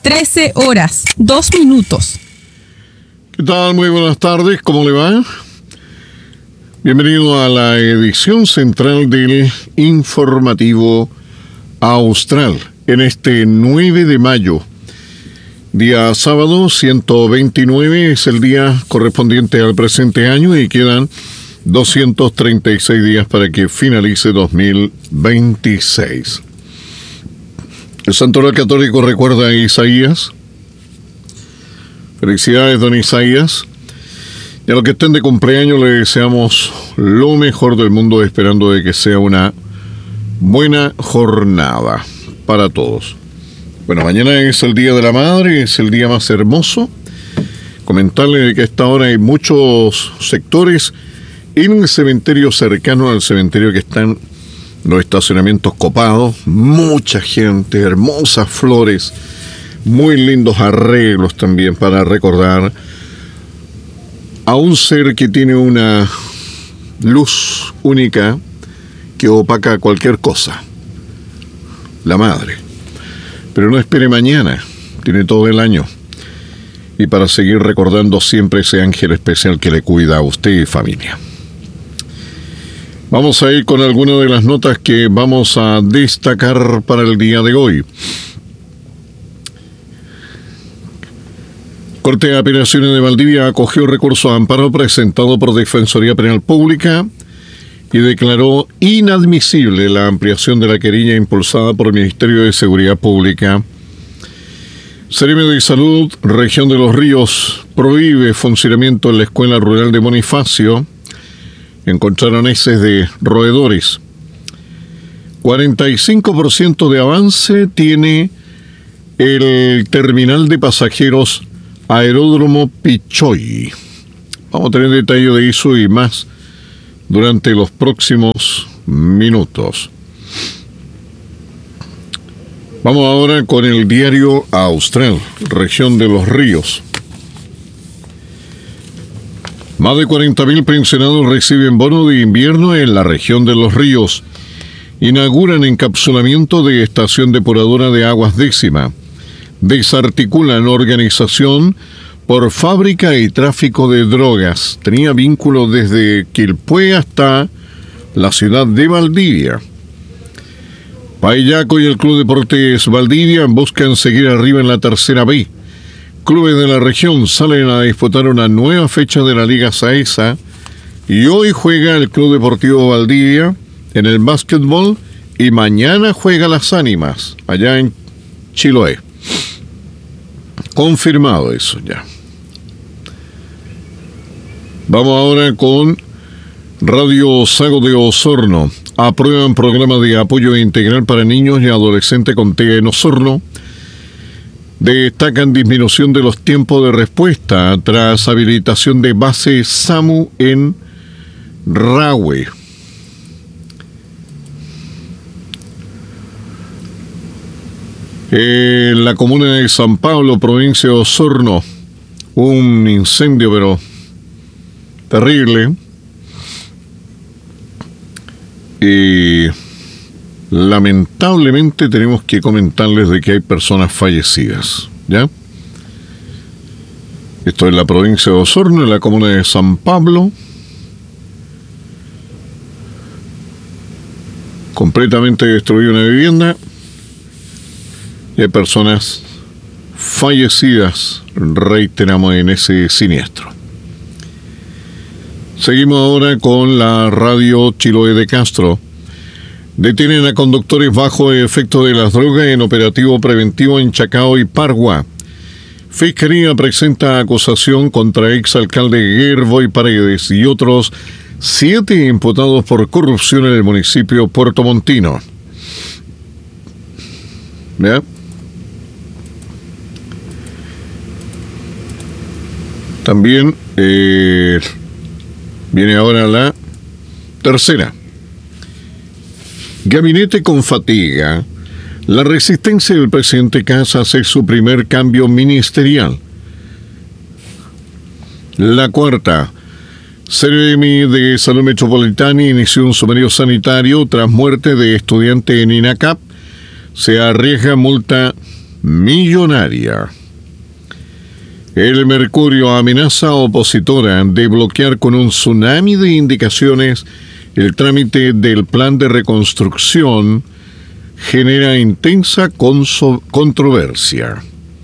13 horas, 2 minutos. ¿Qué tal? Muy buenas tardes, ¿cómo le va? Bienvenido a la edición central del Informativo Austral, en este 9 de mayo. Día sábado, 129, es el día correspondiente al presente año y quedan 236 días para que finalice 2026. El Santoral Católico recuerda a Isaías. Felicidades, don Isaías. Y a los que estén de cumpleaños le deseamos lo mejor del mundo, esperando de que sea una buena jornada para todos. Bueno, mañana es el Día de la Madre, es el día más hermoso. Comentarle que a esta hora hay muchos sectores en el cementerio cercano al cementerio que están los estacionamientos copados, mucha gente, hermosas flores, muy lindos arreglos también para recordar a un ser que tiene una luz única que opaca cualquier cosa, la madre. Pero no espere mañana, tiene todo el año. Y para seguir recordando siempre ese ángel especial que le cuida a usted y familia. Vamos a ir con algunas de las notas que vamos a destacar para el día de hoy. Corte de Apelaciones de Valdivia acogió recurso de amparo presentado por Defensoría Penal Pública y declaró inadmisible la ampliación de la querella impulsada por el Ministerio de Seguridad Pública. Seremi de Salud, Región de los Ríos, prohíbe funcionamiento en la Escuela Rural de Bonifacio. Encontraron heces de roedores. 45% de avance tiene el terminal de pasajeros Aeródromo Pichoy. Vamos a tener detalle de eso y más durante los próximos minutos. Vamos ahora con el diario Austral, Región de los Ríos. Más de 40.000 pensionados reciben bono de invierno en la Región de los Ríos. Inauguran encapsulamiento de estación depuradora de aguas décima. Desarticulan organización por fábrica y tráfico de drogas. Tenía vínculo desde Quilpué hasta la ciudad de Valdivia. Payaco y el Club Deportes Valdivia buscan seguir arriba en la tercera B. Clubes de la región salen a disputar una nueva fecha de la Liga Saesa y hoy juega el Club Deportivo Valdivia en el básquetbol y mañana juega Las Ánimas allá en Chiloé. Confirmado eso ya. Vamos ahora con Radio Sago de Osorno. Aprueban programa de apoyo integral para niños y adolescentes con TEA en Osorno. Destacan disminución de los tiempos de respuesta tras habilitación de base SAMU en Rahue. En la comuna de San Pablo, provincia de Osorno, un incendio pero terrible. Y lamentablemente tenemos que comentarles de que hay personas fallecidas, ¿ya? Esto es la provincia de Osorno, en la comuna de San Pablo. Completamente destruida una vivienda. Y hay personas fallecidas, reiteramos, en ese siniestro. Seguimos ahora con la radio Chiloé de Castro. Detienen a conductores bajo efecto de las drogas en operativo preventivo en Chacao y Pargua. Fiscalía presenta acusación contra exalcalde Gerboy Paredes y otros 7 imputados por corrupción en el municipio Puerto Montino. ¿Ya? También viene ahora la tercera. Gabinete con fatiga. La resistencia del presidente Kast hace su primer cambio ministerial. La cuarta. Seremi de Salud Metropolitana inició un sumario sanitario tras muerte de estudiante en INACAP. Se arriesga multa millonaria. El Mercurio amenaza a opositora de bloquear con un tsunami de indicaciones el trámite del plan de reconstrucción. Genera intensa controversia.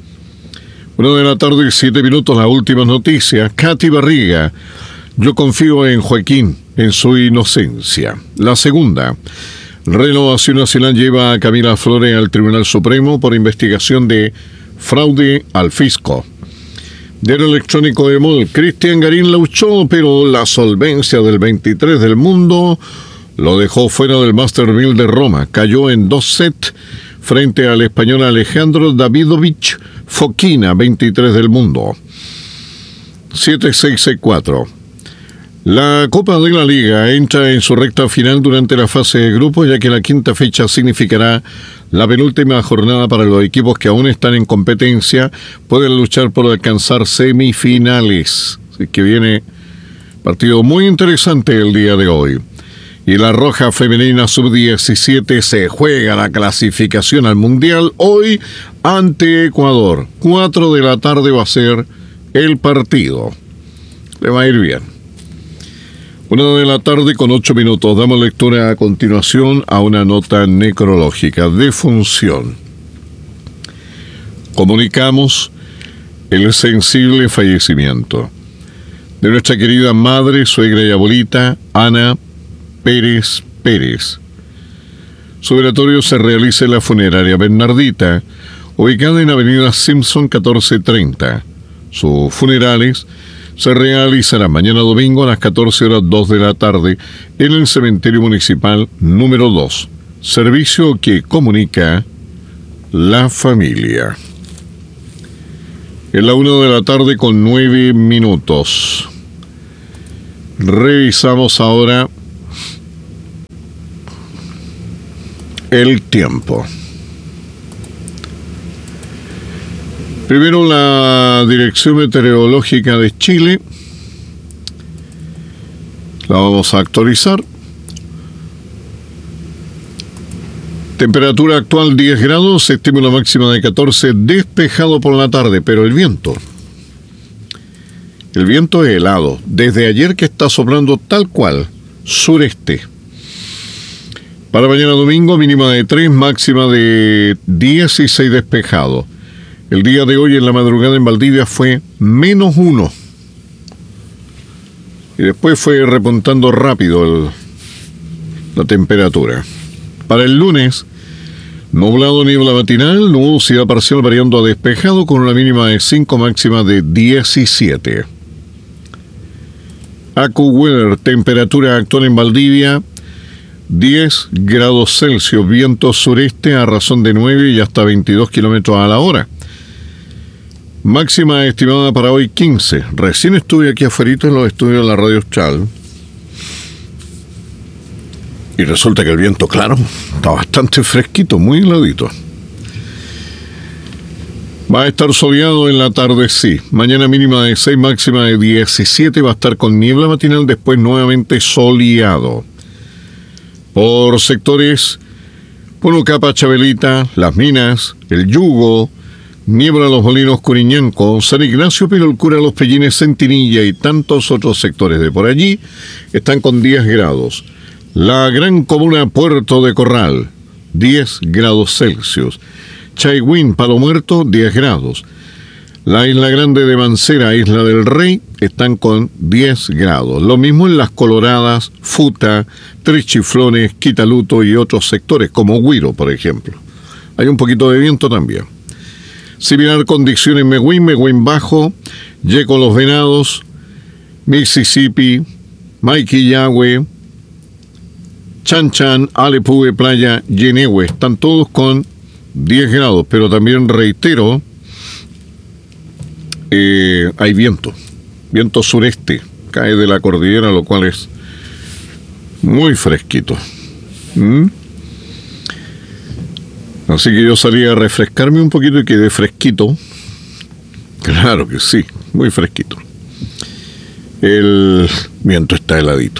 1:07 p.m, las últimas noticias. Katy Barriga: yo confío en Joaquín, en su inocencia. La segunda: Renovación Nacional lleva a Camila Flores al Tribunal Supremo por investigación de fraude al fisco. Diario electrónico de MOL: Cristian Garín luchó, pero la solvencia del 23 del mundo lo dejó fuera del Master 1000 de Roma. Cayó en 2 sets frente al español Alejandro Davidovich Fokina, 23 del mundo. 7-6-6-4. La Copa de la Liga entra en su recta final durante la fase de grupos, ya que la quinta fecha significará la penúltima jornada para los equipos que aún están en competencia. Pueden luchar por alcanzar semifinales. Así que viene partido muy interesante el día de hoy. Y la Roja Femenina Sub-17 se juega la clasificación al Mundial hoy ante Ecuador. 4 de la tarde va a ser el partido. Le va a ir bien. 1 de la tarde con 8 minutos. Damos lectura a continuación a una nota necrológica. Defunción. Comunicamos el sensible fallecimiento de nuestra querida madre, suegra y abuelita, Ana Pérez Pérez. Su velatorio se realiza en la funeraria Bernardita, ubicada en Avenida Simpson 1430. Sus funerales se realizarán mañana domingo a las 14:02 de la tarde en el cementerio municipal número 2. Servicio que comunica la familia. En la 1 de la tarde con 9 minutos. Revisamos ahora el tiempo. Primero, la Dirección Meteorológica de Chile. La vamos a actualizar. Temperatura actual 10 grados, se estima una máxima de 14, despejado por la tarde, pero el viento es helado. Desde ayer que está soplando tal cual, sureste. Para mañana domingo, mínima de 3, máxima de 16, despejado. El día de hoy en la madrugada en Valdivia fue -1. Y después fue repuntando rápido la temperatura. Para el lunes, nublado, niebla matinal, nubosidad parcial variando a despejado con una mínima de 5, máxima de 17. AccuWeather, temperatura actual en Valdivia, 10 grados Celsius, viento sureste a razón de 9 y hasta 22 kilómetros a la hora. Máxima estimada para hoy 15. Recién estuve aquí afuera en los estudios de la Radio Austral. Y resulta que el viento, claro, está bastante fresquito, muy heladito. Va a estar soleado en la tarde, sí. Mañana mínima de 6, máxima de 17. Va a estar con niebla matinal, después nuevamente soleado. Por sectores, Punocapa, Chabelita, Las Minas, El Yugo, Niebla, Los Molinos, Curiñanco, San Ignacio, Pilolcura, Los Pellines, Centinilla y tantos otros sectores de por allí están con 10 grados. La gran comuna Puerto de Corral, 10 grados Celsius. Chaihuín, Palo Muerto, 10 grados. La Isla Grande de Mancera, Isla del Rey, están con 10 grados. Lo mismo en Las Coloradas, Futa, Tres Chiflones, Quitaluto y otros sectores, como Huiro, por ejemplo. Hay un poquito de viento también. Similar condición en Megüín Bajo, Yeco Los Venados, Mississippi, Maiquillahue, Chan, Alepue, Playa, Yenehue, están todos con 10 grados, pero también reitero, hay viento sureste, cae de la cordillera, lo cual es muy fresquito. Así que yo salí a refrescarme un poquito y quedé fresquito. Claro que sí, muy fresquito. El viento está heladito.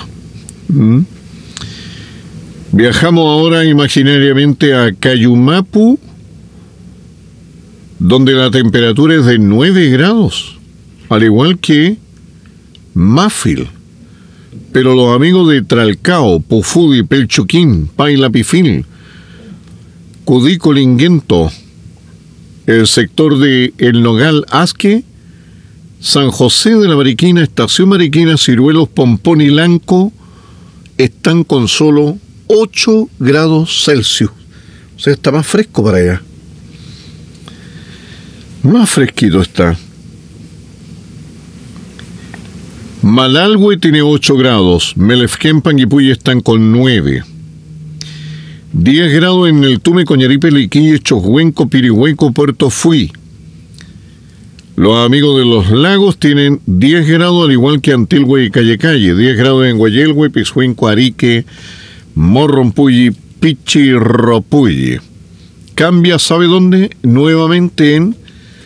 Viajamos ahora imaginariamente a Cayumapu, donde la temperatura es de 9 grados, al igual que Mafil. Pero los amigos de Tralcao, Pufudi, Pelchuquín, Pailapifil, Cudico, Linguento, el sector de El Nogal, Asque, San José de la Mariquina, Estación Mariquina, Ciruelos, Pompón y Lanco, están con solo 8 grados Celsius. O sea, está más fresco para allá. Más fresquito está. Malalgüe tiene 8 grados. Melefquén, Panguipulli están con 9. 10 grados en el Tume, Coñaripe, Liquille, Chocuenco, Pirihueco, Puerto Fui. Los amigos de los lagos tienen 10 grados, al igual que Antilgüe y Calle. 10 grados en Guayelgüe, Pisuenco, Arique, Morrompulli, Pichirropulli. Cambia, ¿sabe dónde? Nuevamente en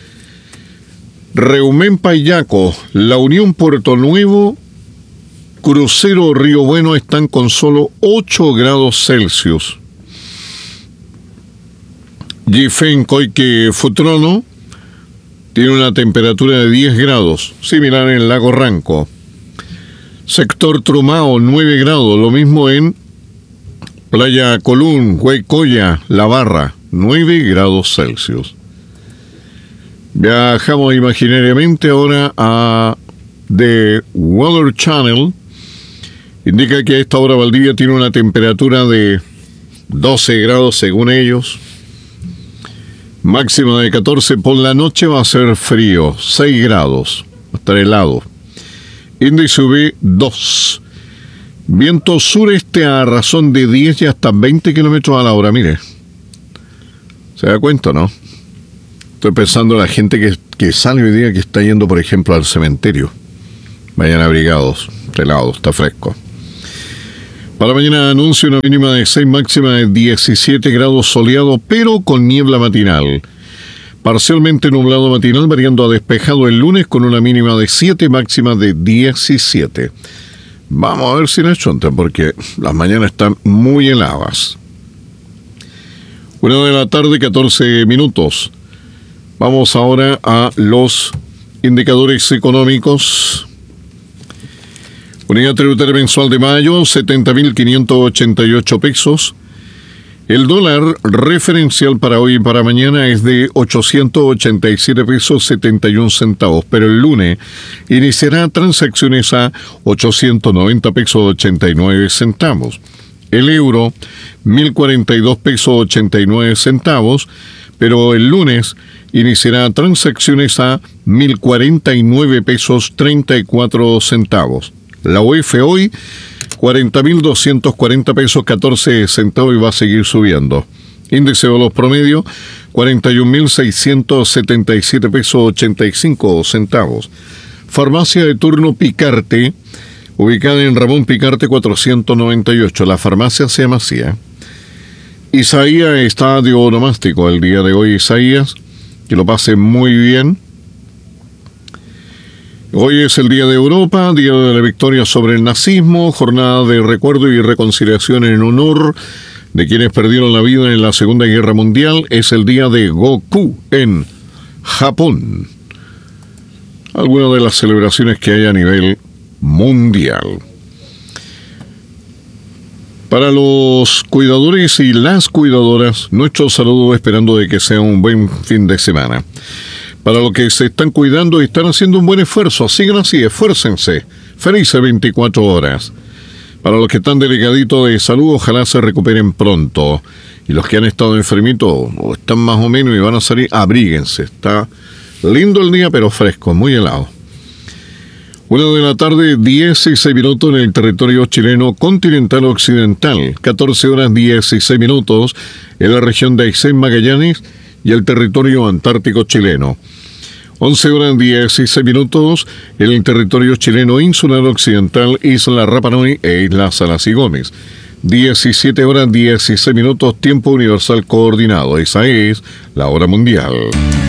Reumén, Payaco, La Unión, Puerto Nuevo, Crucero, Río Bueno están con solo 8 grados Celsius. Gifén, Coique, Futrono tiene una temperatura de 10 grados, similar en Lago Ranco. Sector Trumao, 9 grados, lo mismo en Playa Colún, Huaycoya, La Barra, 9 grados Celsius. Viajamos imaginariamente ahora a The Weather Channel. Indica que a esta hora Valdivia tiene una temperatura de 12 grados según ellos. Máxima de 14. Por la noche va a ser frío, 6 grados. Va a estar helado. Índice UV 2. Viento sureste a razón de 10 y hasta 20 kilómetros a la hora. Mire. ¿Se da cuenta, no? Estoy pensando en la gente que sale hoy día, que está yendo, por ejemplo, al cementerio. Vayan abrigados, helados, está fresco. Para mañana anuncio una mínima de 6, máxima de 17 grados soleado, pero con niebla matinal. Parcialmente nublado matinal, variando a despejado el lunes con una mínima de 7, máxima de 17. Vamos a ver si la chonta, porque las mañanas están muy heladas. 1 de la tarde, 14 minutos. Vamos ahora a los indicadores económicos. Unidad tributaria mensual de mayo, 70.588 pesos. El dólar referencial para hoy y para mañana es de 887 pesos 71 centavos, pero el lunes iniciará transacciones a 890 pesos 89 centavos. El euro, 1.042 pesos 89 centavos, pero el lunes iniciará transacciones a 1.049 pesos 34 centavos. La UEF hoy, 40.240 pesos 14 centavos y va a seguir subiendo. Índice de los promedios, 41.677 pesos 85 centavos. Farmacia de turno Picarte, ubicada en Ramón Picarte 498. La farmacia se llama así, Isaías está de onomástico el día de hoy, Isaías. Que lo pase muy bien. Hoy es el Día de Europa, Día de la Victoria sobre el Nazismo, jornada de recuerdo y reconciliación en honor de quienes perdieron la vida en la Segunda Guerra Mundial. Es el Día de Goku en Japón. Algunas de las celebraciones que hay a nivel mundial. Para los cuidadores y las cuidadoras, nuestro saludo esperando de que sea un buen fin de semana. Para los que se están cuidando y están haciendo un buen esfuerzo, sigan así, esfuércense. Felices 24 horas. Para los que están delicaditos de salud, ojalá se recuperen pronto. Y los que han estado enfermitos o están más o menos y van a salir, abríguense. Está lindo el día, pero fresco, muy helado. 1 de la tarde, 16 minutos en el territorio chileno continental occidental. 14 horas 16 minutos en la región de Aysén, Magallanes y el territorio antártico chileno. 11 horas 16 minutos en el territorio chileno insular occidental, Isla Rapa Nui e Isla Salas y Gómez. 17 horas 16 minutos, tiempo universal coordinado. Esa es la hora mundial.